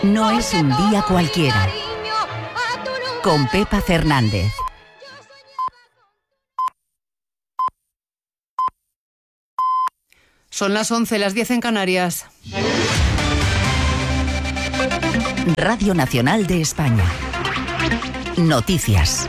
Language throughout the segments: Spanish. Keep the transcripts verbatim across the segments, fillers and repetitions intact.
No es un día cualquiera. Con Pepa Fernández. Son las once, las diez en Canarias. Radio Nacional de España. Noticias.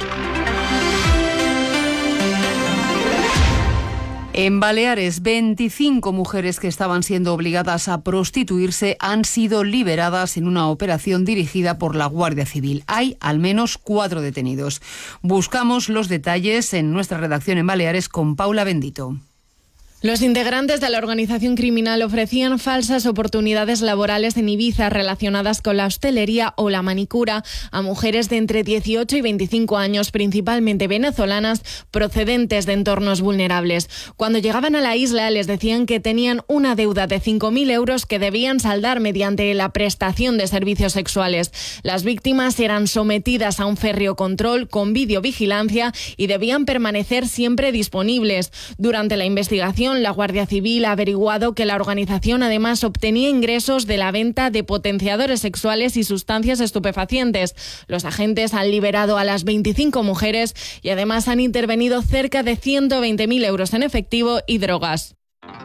En Baleares, veinticinco mujeres que estaban siendo obligadas a prostituirse han sido liberadas en una operación dirigida por la Guardia Civil. Hay al menos cuatro detenidos. Buscamos los detalles en nuestra redacción en Baleares con Paula Bendito. Los integrantes de la organización criminal ofrecían falsas oportunidades laborales en Ibiza relacionadas con la hostelería o la manicura a mujeres de entre dieciocho y veinticinco años, principalmente venezolanas, procedentes de entornos vulnerables. Cuando llegaban a la isla les decían que tenían una deuda de cinco mil euros que debían saldar mediante la prestación de servicios sexuales. Las víctimas eran sometidas a un férreo control con videovigilancia y debían permanecer siempre disponibles. Durante la investigación, la Guardia Civil ha averiguado que la organización además obtenía ingresos de la venta de potenciadores sexuales y sustancias estupefacientes. Los agentes han liberado a las veinticinco mujeres y además han intervenido cerca de ciento veinte mil euros en efectivo y drogas.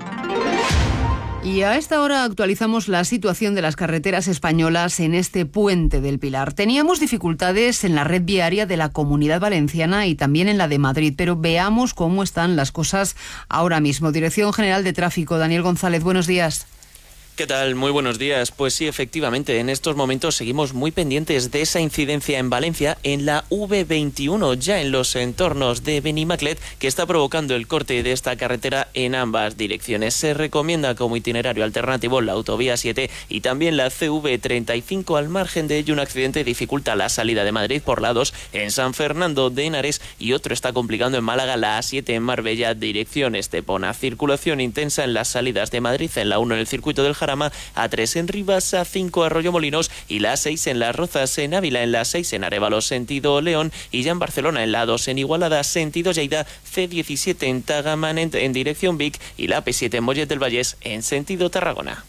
Y a esta hora actualizamos la situación de las carreteras españolas en este puente del Pilar. Teníamos dificultades en la red viaria de la Comunidad Valenciana y también en la de Madrid, pero veamos cómo están las cosas ahora mismo. Dirección General de Tráfico, Daniel González, buenos días. ¿Qué tal? Muy buenos días. Pues sí, efectivamente, en estos momentos seguimos muy pendientes de esa incidencia en Valencia, en la V veintiuno, ya en los entornos de Benimaclet, que está provocando el corte de esta carretera en ambas direcciones. Se recomienda como itinerario alternativo la autovía siete y también la C V treinta y cinco. Al margen de ello, un accidente dificulta la salida de Madrid por la dos en San Fernando de Henares y otro está complicando en Málaga la A siete en Marbella, dirección Estepona. Circulación intensa en las salidas de Madrid, en la uno en el circuito del Jarama, A tres en Rivas, A cinco Arroyomolinos y la A seis en Las Rozas, en Ávila, en la seis en Arévalo sentido León y ya en Barcelona en la dos en Igualada sentido Lleida, C diecisiete en Tagamanent en dirección Vic y la A P siete en Mollet del Vallès en sentido Tarragona.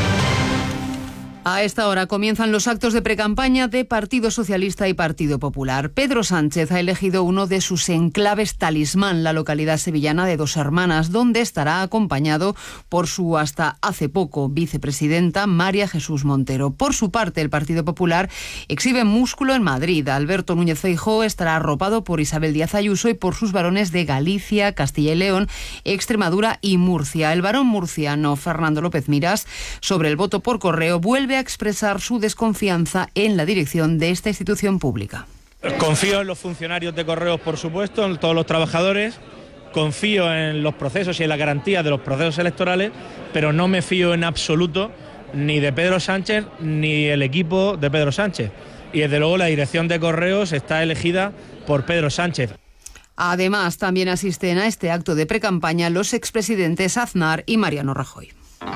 A esta hora comienzan los actos de precampaña de Partido Socialista y Partido Popular. Pedro Sánchez ha elegido uno de sus enclaves talismán, la localidad sevillana de Dos Hermanas, donde estará acompañado por su hasta hace poco vicepresidenta María Jesús Montero. Por su parte, el Partido Popular exhibe músculo en Madrid. Alberto Núñez Feijóo estará arropado por Isabel Díaz Ayuso y por sus varones de Galicia, Castilla y León, Extremadura y Murcia. El varón murciano Fernando López Miras, sobre el voto por correo, vuelve a expresar su desconfianza en la dirección de esta institución pública. Confío en los funcionarios de Correos, por supuesto, en todos los trabajadores, confío en los procesos y en la garantía de los procesos electorales, pero no me fío en absoluto ni de Pedro Sánchez ni el equipo de Pedro Sánchez. Y desde luego la dirección de Correos está elegida por Pedro Sánchez. Además, también asisten a este acto de precampaña los expresidentes Aznar y Mariano Rajoy.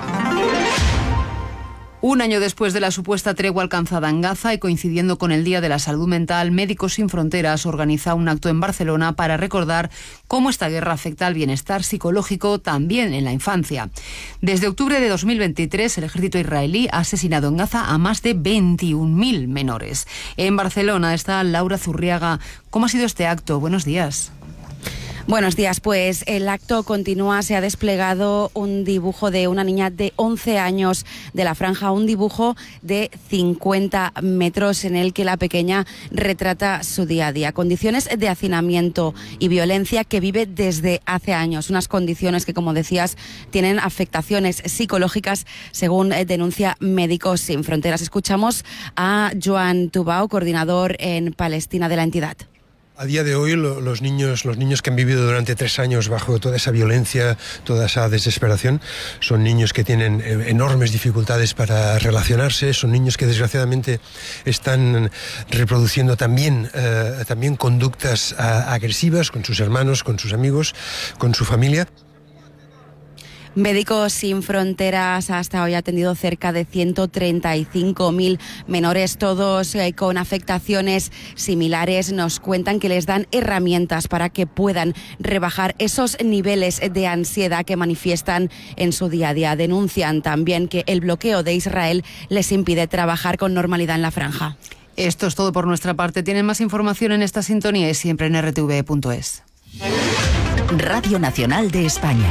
Un año después de la supuesta tregua alcanzada en Gaza y coincidiendo con el Día de la Salud Mental, Médicos Sin Fronteras organiza un acto en Barcelona para recordar cómo esta guerra afecta al bienestar psicológico también en la infancia. Desde octubre de dos mil veintitrés, el ejército israelí ha asesinado en Gaza a más de veintiún mil menores. En Barcelona está Laura Zurriaga. ¿Cómo ha sido este acto? Buenos días. Buenos días, pues el acto continúa, se ha desplegado un dibujo de una niña de once años de la Franja, un dibujo de cincuenta metros en el que la pequeña retrata su día a día, condiciones de hacinamiento y violencia que vive desde hace años, unas condiciones que, como decías, tienen afectaciones psicológicas, según denuncia Médicos Sin Fronteras. Escuchamos a Joan Tubau, coordinador en Palestina de la entidad. A día de hoy los niños, los niños que han vivido durante tres años bajo toda esa violencia, toda esa desesperación, son niños que tienen enormes dificultades para relacionarse, son niños que desgraciadamente están reproduciendo también, eh, también conductas a, agresivas con sus hermanos, con sus amigos, con su familia. Médicos Sin Fronteras hasta hoy ha atendido cerca de ciento treinta y cinco mil menores, todos eh, con afectaciones similares. Nos cuentan que les dan herramientas para que puedan rebajar esos niveles de ansiedad que manifiestan en su día a día. Denuncian también que el bloqueo de Israel les impide trabajar con normalidad en la franja. Esto es todo por nuestra parte. Tienen más información en esta sintonía y siempre en r t v punto es. Radio Nacional de España.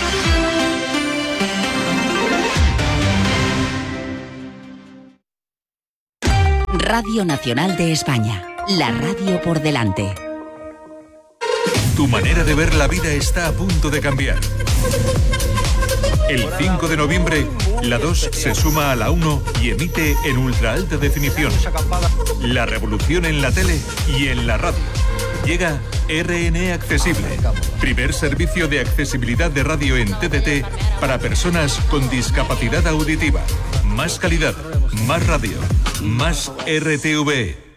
Radio Nacional de España, la radio por delante. Tu manera de ver la vida está a punto de cambiar. El cinco de noviembre, la dos se suma a la uno y emite en ultra alta definición. La revolución en la tele y en la radio. Llega R N E Accesible, primer servicio de accesibilidad de radio en T D T para personas con discapacidad auditiva. Más calidad, más radio, más R T V E.